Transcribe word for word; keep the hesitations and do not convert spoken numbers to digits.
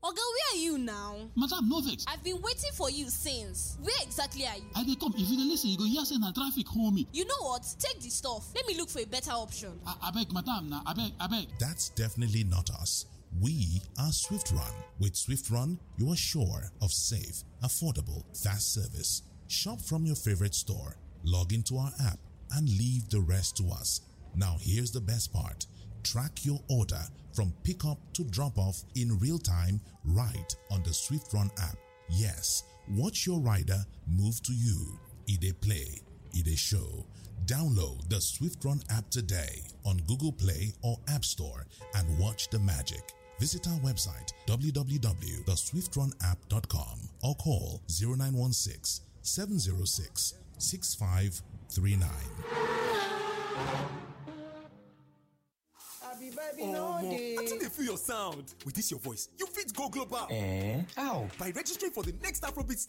Oga, where are you now? Madam, no vex. I've been waiting for you since. Where exactly are you? I dey come. If you dey listen, you go hear say na traffic hold me. You know what? Take the stuff. Let me look for a better option. I beg, madam, na abeg, abeg. That's definitely not us. We are Swift Run. With Swift Run, you are sure of safe, affordable, fast service. Shop from your favorite store, log into our app, and leave the rest to us. Now here's the best part. Track your order from pickup to drop off in real time right on the Swift Run app. Yes, watch your rider move to you. E dey play, e dey show. Download the Swift Run app today on Google Play or App Store and watch the magic. Visit our website w w w dot swift run app dot com or call zero nine one six, seven zero six, six five three nine. Oh, I think they feel your sound. With this your voice, you fit go global. Eh? How? By registering for the next Afrobeat